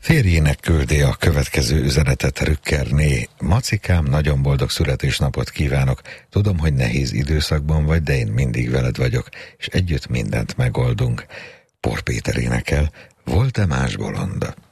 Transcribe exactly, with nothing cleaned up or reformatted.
Férjének küldi a következő üzenetet Rükkerné. Macikám, nagyon boldog születésnapot kívánok. Tudom, hogy nehéz időszakban vagy, de én mindig veled vagyok, és együtt mindent megoldunk. Por Péter énekel, volt-e más bolond?